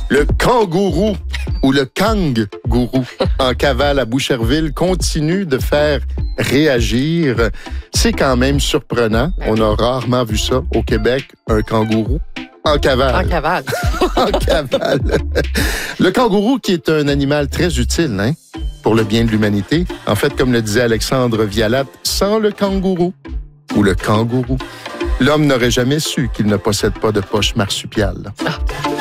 Le kangourou ou le kang-gourou en cavale à Boucherville continue de faire réagir. C'est quand même surprenant. On a rarement vu ça au Québec, un kangourou en cavale. En cavale. En cavale. Le kangourou qui est un animal très utile, hein, pour le bien de l'humanité. En fait, comme le disait Alexandre Vialat, sans le kangourou ou le kangourou, l'homme n'aurait jamais su qu'il ne possède pas de poche marsupiale. Ah.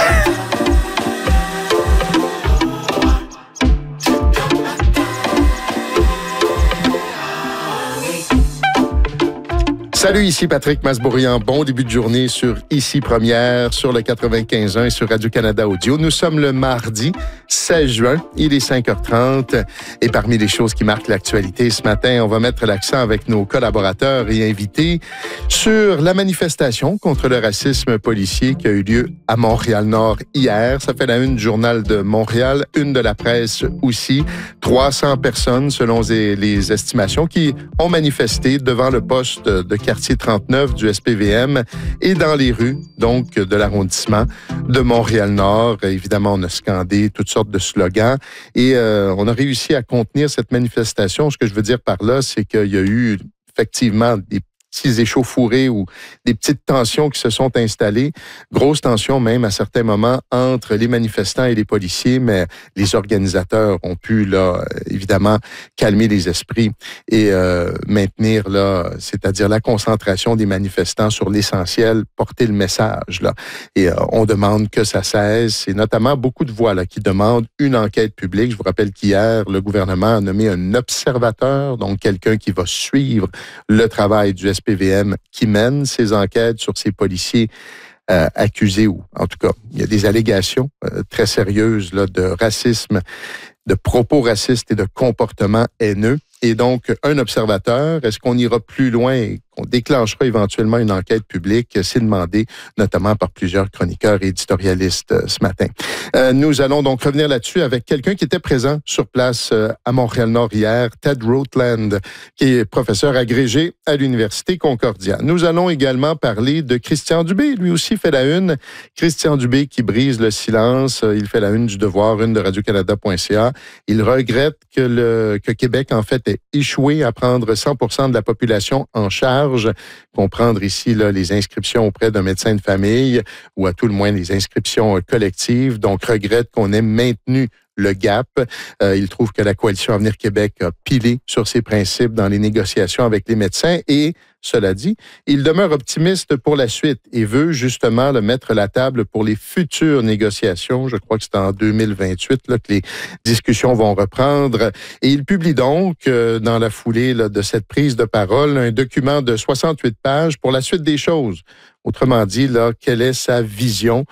Salut, ici Patrick Masbourian. Bon début de journée sur Ici Première, sur le 95.1 et sur Radio-Canada Audio. Nous sommes le mardi 16 juin. Il est 5h30. Et parmi les choses qui marquent l'actualité ce matin, on va mettre l'accent avec nos collaborateurs et invités sur la manifestation contre le racisme policier qui a eu lieu à Montréal-Nord hier. Ça fait la une du Journal de Montréal, une de la presse aussi. 300 personnes, selon les estimations, qui ont manifesté devant le poste de quartier 39 du SPVM et dans les rues, donc, de l'arrondissement de Montréal-Nord. Évidemment, on a scandé toutes sortes de slogans et on a réussi à contenir cette manifestation. Ce que je veux dire par là, c'est qu'il y a eu effectivement des petits échauffourées ou des petites tensions qui se sont installées. Grosse tension même à certains moments entre les manifestants et les policiers, mais les organisateurs ont pu, là, évidemment, calmer les esprits et maintenir, là, c'est-à-dire la concentration des manifestants sur l'essentiel, porter le message, là. Et on demande que ça cesse. Et notamment beaucoup de voix, là, qui demandent une enquête publique. Je vous rappelle qu'hier, le gouvernement a nommé un observateur, donc quelqu'un qui va suivre le travail du SPVM qui mène ces enquêtes sur ces policiers accusés, ou en tout cas, il y a des allégations très sérieuses là, de racisme, de propos racistes et de comportements haineux. Et donc, un observateur, est-ce qu'on ira plus loin et qu'on déclenchera éventuellement une enquête publique? C'est demandé notamment par plusieurs chroniqueurs et éditorialistes ce matin. Nous allons donc revenir là-dessus avec quelqu'un qui était présent sur place à Montréal-Nord hier, Ted Rotland, qui est professeur agrégé à l'Université Concordia. Nous allons également parler de Christian Dubé. Lui aussi fait la une. Christian Dubé qui brise le silence. Il fait la une du Devoir, une de Radio-Canada.ca. Il regrette que Québec, en fait, ait échoué à prendre 100% de la population en charge. Comprendre ici là, les inscriptions auprès d'un médecin de famille ou à tout le moins les inscriptions collectives. Donc, regrette qu'on ait maintenu le gap. Il trouve que la Coalition Avenir Québec a pilé sur ses principes dans les négociations avec les médecins et, cela dit, il demeure optimiste pour la suite et veut justement mettre la table pour les futures négociations. Je crois que c'est en 2028 là, que les discussions vont reprendre. Et il publie donc, dans la foulée là, de cette prise de parole, un document de 68 pages pour la suite des choses. Autrement dit, là, quelle est sa vision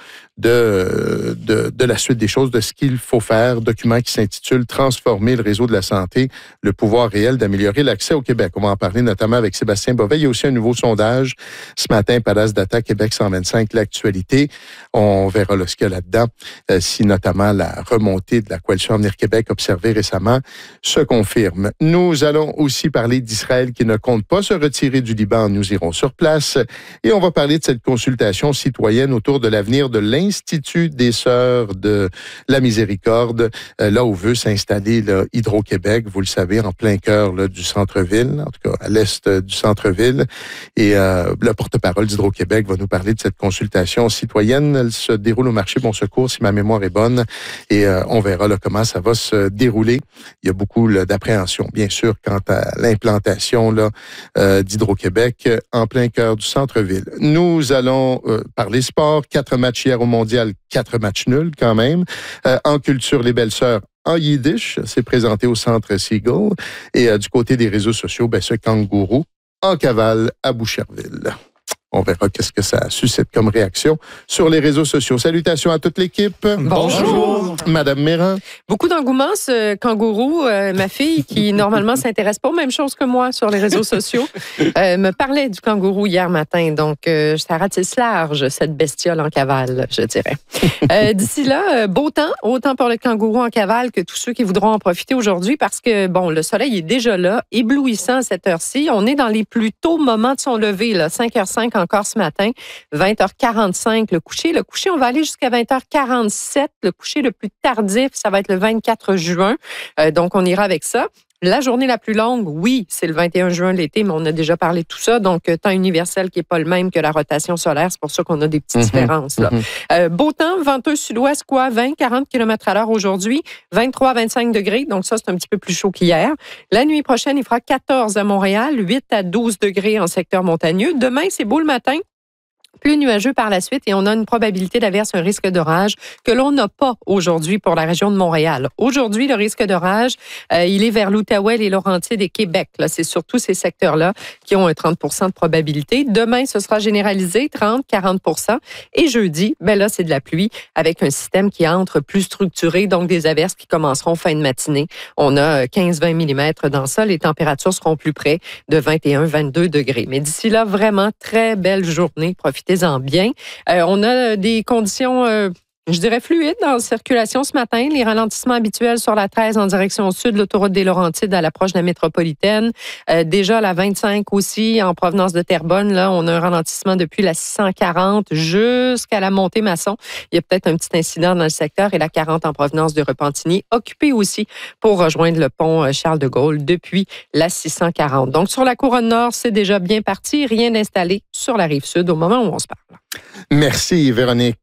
de la suite des choses, de ce qu'il faut faire, document qui s'intitule « Transformer le réseau de la santé, le pouvoir réel d'améliorer l'accès au Québec ». On va en parler notamment avec Sébastien Bovet. Il y a aussi un nouveau sondage ce matin, Palace Data Québec 125, l'actualité. On verra là, ce qu'il y a là-dedans, si notamment la remontée de la Coalition Avenir Québec observée récemment se confirme. Nous allons aussi parler d'Israël qui ne compte pas se retirer du Liban. Nous irons sur place et on va parler de cette consultation citoyenne autour de l'avenir de l'Institut des Sœurs de la Miséricorde, là où veut s'installer là, Hydro-Québec, vous le savez, en plein cœur là, du centre-ville, en tout cas à l'est du centre-ville. Et le porte-parole d'Hydro-Québec va nous parler de cette consultation citoyenne. Elle se déroule au marché Bon Secours, si ma mémoire est bonne, et on verra là, comment ça va se dérouler. Il y a beaucoup là, d'appréhension, bien sûr, quant à l'implantation là, d'Hydro-Québec en plein cœur du centre-ville. Nous allons parler sport. 4 matchs hier au Mondial, 4 matchs nuls quand même. En culture, les belles-sœurs en yiddish, c'est présenté au Centre Seagull. Et du côté des réseaux sociaux, ce kangourou en cavale à Boucherville. On verra qu'est-ce que ça suscite comme réaction sur les réseaux sociaux. Salutations à toute l'équipe. Bonjour. Madame Méran. Beaucoup d'engouement, ce kangourou. Ma fille, qui normalement s'intéresse pas aux mêmes choses que moi sur les réseaux sociaux, me parlait du kangourou hier matin. Donc, ça ratisse large, cette bestiole en cavale, je dirais. D'ici là, beau temps, autant pour le kangourou en cavale que tous ceux qui voudront en profiter aujourd'hui parce que, bon, le soleil est déjà là, éblouissant à cette heure-ci. On est dans les plus tôt moments de son lever, là, 5h05 en encore ce matin, 20h45 le coucher. Le coucher, on va aller jusqu'à 20h47. Le coucher le plus tardif, ça va être le 24 juin. Donc, on ira avec ça. La journée la plus longue, oui, c'est le 21 juin l'été, mais on a déjà parlé de tout ça. Donc, temps universel qui n'est pas le même que la rotation solaire. C'est pour ça qu'on a des petites différences. Là. Beau temps, venteux sud-ouest, 20-40 km/h aujourd'hui, 23-25 degrés. Donc, ça, c'est un petit peu plus chaud qu'hier. La nuit prochaine, il fera 14 à Montréal, 8 à 12 degrés en secteur montagneux. Demain, c'est beau le matin. Plus nuageux par la suite et on a une probabilité d'averse, un risque d'orage que l'on n'a pas aujourd'hui pour la région de Montréal. Aujourd'hui, le risque d'orage, il est vers l'Outaouais, les Laurentides et Québec. Là, c'est surtout ces secteurs-là qui ont un 30 de probabilité. Demain, ce sera généralisé, 30-40 Et jeudi, là, c'est de la pluie avec un système qui entre plus structuré, donc des averses qui commenceront fin de matinée. On a 15-20 mm dans ça. Les températures seront plus près de 21-22 degrés. Mais d'ici là, vraiment, très belle journée. Profitez-en bien. On a des conditions, je dirais, fluides dans la circulation ce matin. Les ralentissements habituels sur la 13 en direction sud, l'autoroute des Laurentides à l'approche de la métropolitaine. Déjà, la 25 aussi, en provenance de Terrebonne, là, on a un ralentissement depuis la 640 jusqu'à la montée Masson. Il y a peut-être un petit incident dans le secteur et la 40 en provenance de Repentigny, occupée aussi pour rejoindre le pont Charles de Gaulle depuis la 640. Donc, sur la couronne nord, c'est déjà bien parti. Rien d'installé sur la rive sud au moment où on se parle. Merci, Véronique.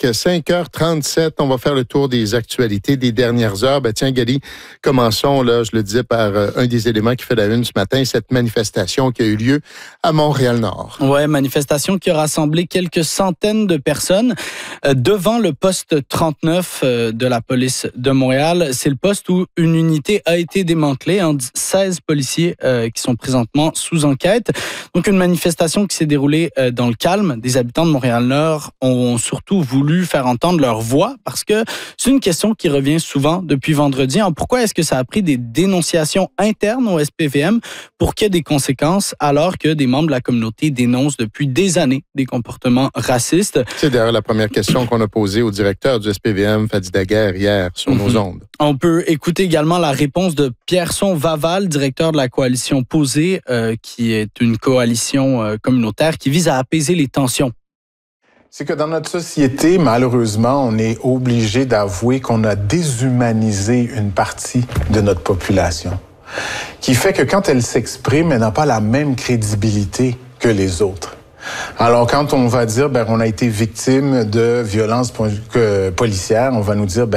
5h37, on va faire le tour des actualités des dernières heures. Tiens, Gali, commençons, là, je le disais, par un des éléments qui fait la une ce matin, cette manifestation qui a eu lieu à Montréal-Nord. Oui, manifestation qui a rassemblé quelques centaines de personnes devant le poste 39 de la police de Montréal. C'est le poste où une unité a été démantelée, 16 policiers qui sont présentement sous enquête. Donc, une manifestation qui s'est déroulée dans le calme. Des habitants de Montréal-Nord ont surtout voulu faire entendre leur voix parce que c'est une question qui revient souvent depuis vendredi. Pourquoi est-ce que ça a pris des dénonciations internes au SPVM pour qu'il y ait des conséquences alors que des membres de la communauté dénoncent depuis des années des comportements racistes? C'est d'ailleurs la première question qu'on a posée au directeur du SPVM, Fadi Daguerre, hier sur nos ondes. On peut écouter également la réponse de Pierson Vaval, directeur de la coalition Posée, qui est une coalition communautaire qui vise à apaiser les tensions. C'est que dans notre société, malheureusement, on est obligé d'avouer qu'on a déshumanisé une partie de notre population, qui fait que quand elle s'exprime, elle n'a pas la même crédibilité que les autres. Alors, quand on va dire, on a été victime de violences policières, on va nous dire,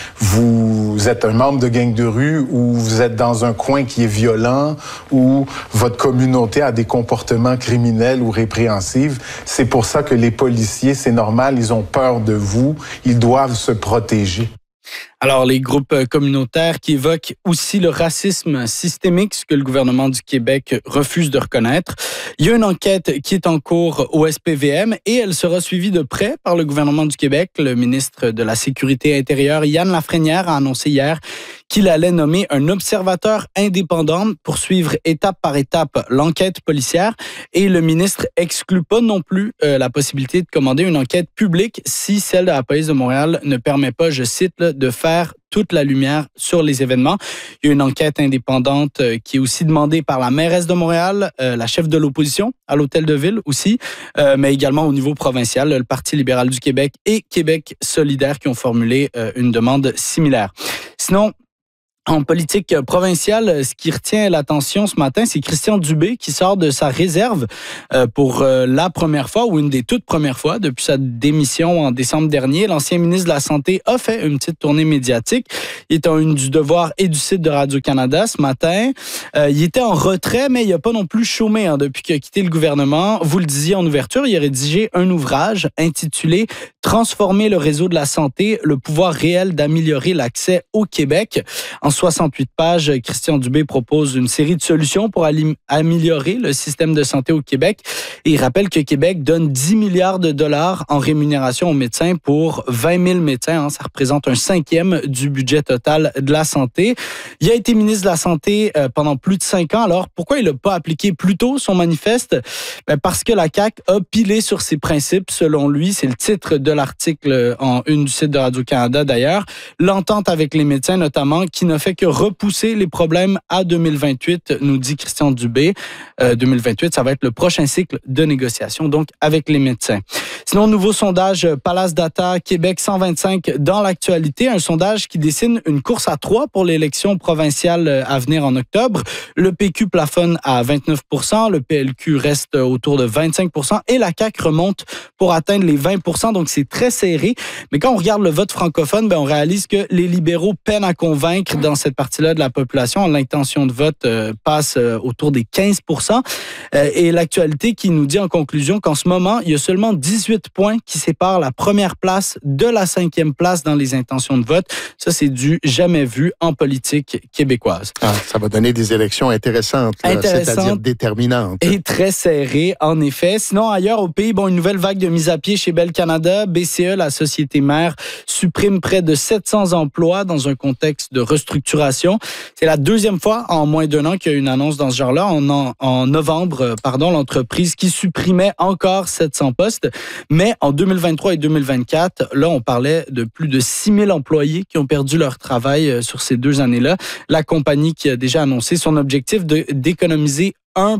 vous êtes un membre de gang de rue ou vous êtes dans un coin qui est violent ou votre communauté a des comportements criminels ou répréhensibles. C'est pour ça que les policiers, c'est normal, ils ont peur de vous, ils doivent se protéger. Alors, les groupes communautaires qui évoquent aussi le racisme systémique, ce que le gouvernement du Québec refuse de reconnaître. Il y a une enquête qui est en cours au SPVM et elle sera suivie de près par le gouvernement du Québec. Le ministre de la Sécurité intérieure, Yann Lafrenière, a annoncé hier qu'il allait nommer un observateur indépendant pour suivre étape par étape l'enquête policière. Et le ministre exclut pas non plus la possibilité de commander une enquête publique si celle de la police de Montréal ne permet pas, je cite, de faire toute la lumière sur les événements. Il y a une enquête indépendante qui est aussi demandée par la mairesse de Montréal, la chef de l'opposition à l'Hôtel de Ville aussi, mais également au niveau provincial, le Parti libéral du Québec et Québec solidaire qui ont formulé une demande similaire. Sinon, en politique provinciale, ce qui retient l'attention ce matin, c'est Christian Dubé qui sort de sa réserve pour la première fois ou une des toutes premières fois depuis sa démission en décembre dernier. L'ancien ministre de la Santé a fait une petite tournée médiatique. Il est en une du Devoir et du site de Radio-Canada ce matin. Il était en retrait, mais il n'a pas non plus chômé depuis qu'il a quitté le gouvernement. Vous le disiez en ouverture, il a rédigé un ouvrage intitulé « Transformer le réseau de la santé, le pouvoir réel d'améliorer l'accès au Québec ». En 68 pages, Christian Dubé propose une série de solutions pour améliorer le système de santé au Québec. Et il rappelle que Québec donne 10 milliards de dollars en rémunération aux médecins pour 20 000 médecins. Ça représente un 5e du budget total de la santé. Il a été ministre de la Santé pendant plus de 5 ans. Alors, pourquoi il n'a pas appliqué plus tôt son manifeste? Parce que la CAQ a pilé sur ses principes, selon lui. C'est le titre de l'article en une du site de Radio-Canada, d'ailleurs. L'entente avec les médecins, notamment, qui ne fait que repousser les problèmes à 2028, nous dit Christian Dubé. 2028, ça va être le prochain cycle de négociation, donc avec les médecins. Sinon, nouveau sondage Palace Data Québec 125 dans l'actualité, un sondage qui dessine une course à 3 pour l'élection provinciale à venir en octobre. Le PQ plafonne à 29 %, le PLQ reste autour de 25 % et la CAQ remonte pour atteindre les 20 %, donc c'est très serré. Mais quand on regarde le vote francophone, on réalise que les libéraux peinent à convaincre dans cette partie-là de la population. L'intention de vote passe autour des 15 %. Et l'actualité qui nous dit en conclusion qu'en ce moment, il y a seulement 18 points qui séparent la première place de la 5e place dans les intentions de vote. Ça, c'est du jamais vu en politique québécoise. Ça va donner des élections intéressantes, c'est-à-dire déterminantes. Et très serrées, en effet. Sinon, ailleurs au pays, une nouvelle vague de mise à pied chez Bell Canada. BCE, la société mère, supprime près de 700 emplois dans un contexte de restructuration. C'est la deuxième fois en moins d'un an qu'il y a une annonce dans ce genre-là. En novembre, l'entreprise qui supprimait encore 700 postes. Mais en 2023 et 2024, là, on parlait de plus de 6 000 employés qui ont perdu leur travail sur ces 2 années-là. La compagnie qui a déjà annoncé son objectif d'économiser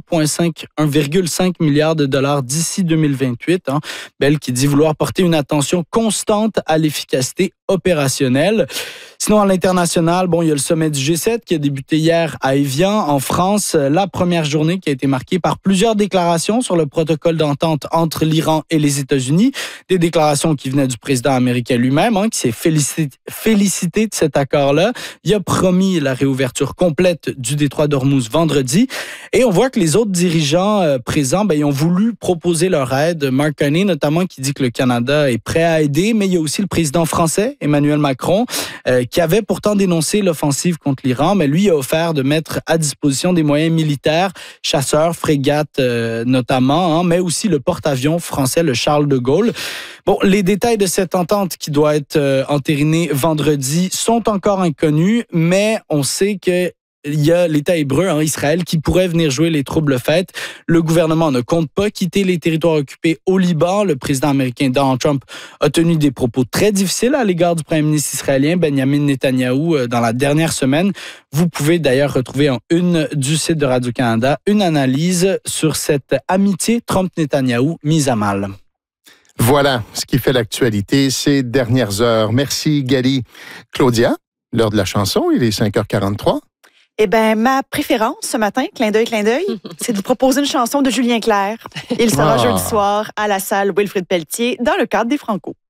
1,5 milliard de dollars d'ici 2028. Bell qui dit vouloir porter une attention constante à l'efficacité opérationnelle. Sinon, à l'international, il y a le sommet du G7 qui a débuté hier à Évian, en France. La première journée qui a été marquée par plusieurs déclarations sur le protocole d'entente entre l'Iran et les États-Unis. Des déclarations qui venaient du président américain lui-même, qui s'est félicité de cet accord-là. Il a promis la réouverture complète du détroit d'Ormuz vendredi. Et on voit que les autres dirigeants présents, ils ont voulu proposer leur aide. Mark Carney, notamment, qui dit que le Canada est prêt à aider, mais il y a aussi le président français, Emmanuel Macron, qui avait pourtant dénoncé l'offensive contre l'Iran, mais lui a offert de mettre à disposition des moyens militaires, chasseurs, frégates notamment, mais aussi le porte-avions français, le Charles de Gaulle. Les détails de cette entente qui doit être entérinée vendredi sont encore inconnus, mais on sait que il y a l'État hébreu en Israël qui pourrait venir jouer les troubles fêtes. Le gouvernement ne compte pas quitter les territoires occupés au Liban. Le président américain Donald Trump a tenu des propos très difficiles à l'égard du premier ministre israélien Benjamin Netanyahou dans la dernière semaine. Vous pouvez d'ailleurs retrouver en une du site de Radio-Canada une analyse sur cette amitié Trump-Netanyahou mise à mal. Voilà ce qui fait l'actualité ces dernières heures. Merci Gali. Claudia, l'heure de la chanson, il est 5h43. Ma préférence ce matin, clin d'œil, c'est de vous proposer une chanson de Julien Clerc. Il sera jeudi soir à la salle Wilfrid Pelletier dans le cadre des Franco.